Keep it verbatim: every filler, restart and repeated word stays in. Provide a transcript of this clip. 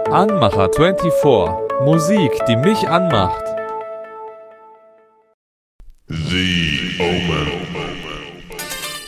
Anmacher vierundzwanzig. Musik, die mich anmacht. The Omen.